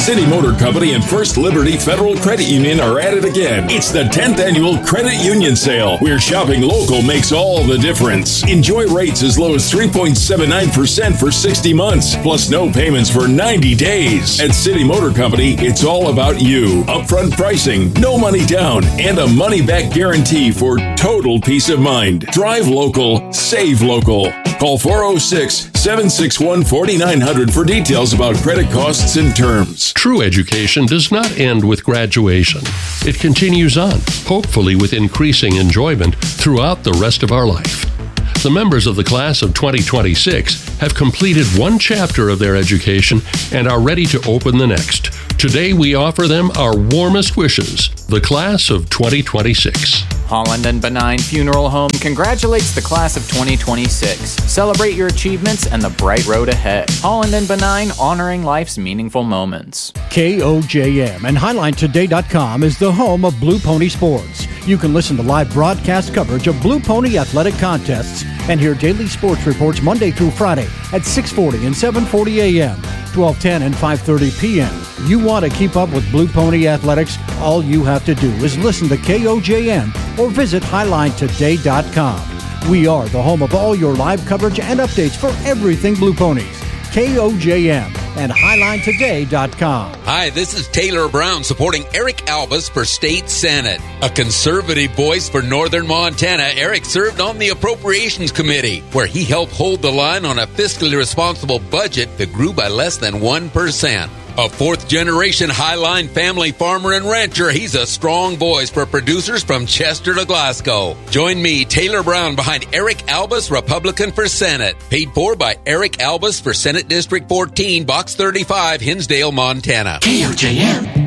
City Motor Company and First Liberty Federal Credit Union are at it again. It's the 10th annual Credit Union Sale, where shopping local makes all the difference. Enjoy rates as low as 3.79% for 60 months, plus no payments for 90 days. At City Motor Company, it's all about you. Upfront pricing, no money down, and a money-back guarantee for total peace of mind. Drive local, save local. Call 406-761-4900 for details about credit costs and terms. True education does not end with graduation. It continues on, hopefully with increasing enjoyment throughout the rest of our life. The members of the class of 2026 have completed one chapter of their education and are ready to open the next. Today we offer them our warmest wishes, the class of 2026. Holland and Benign Funeral Home congratulates the class of 2026. Celebrate your achievements and the bright road ahead. Holland and Benign, honoring life's meaningful moments. KOJM and HighlineToday.com is the home of Blue Pony Sports. You can listen to live broadcast coverage of Blue Pony athletic contests and hear daily sports reports Monday through Friday at 6:40 and 7:40 a.m., 12:10 and 5:30 p.m. You want to keep up with Blue Pony athletics? All you have to do is listen to KOJM or visit HighlineToday.com. We are the home of all your live coverage and updates for everything Blue Ponies. KOJM and HighlineToday.com. Hi, this is Taylor Brown supporting Eric Albus for State Senate. A conservative voice for Northern Montana, Eric served on the Appropriations Committee, where he helped hold the line on a fiscally responsible budget that grew by less than 1%. A fourth-generation Highline family farmer and rancher, he's a strong voice for producers from Chester to Glasgow. Join me, Taylor Brown, behind Eric Albus, Republican for Senate. Paid for by Eric Albus for Senate District 14, Box 35, Hinsdale, Montana. KOJM.